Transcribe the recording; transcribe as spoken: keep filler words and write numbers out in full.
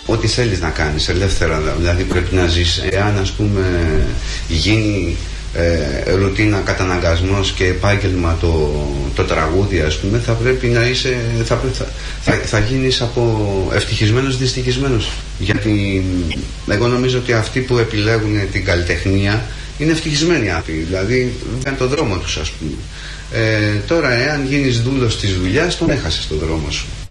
ό,τι θέλεις να κάνεις ελεύθερα, δηλαδή πρέπει να ζεις. Εάν ας πούμε γίνει ε, ρουτίνα, καταναγκασμός και επάγγελμα το, το τραγούδι, ας πούμε, θα πρέπει να είσαι, θα, θα, θα, θα γίνεις από ευτυχισμένος δυστυχισμένος. Γιατί εγώ νομίζω ότι αυτοί που επιλέγουν την καλλιτεχνία είναι ευτυχισμένοι άνθρωποι, δηλαδή βγαίνουν τον δρόμο τους, ας πούμε. Ε, τώρα εάν γίνεις δούλος της δουλειάς, τον έχασες τον δρόμο σου.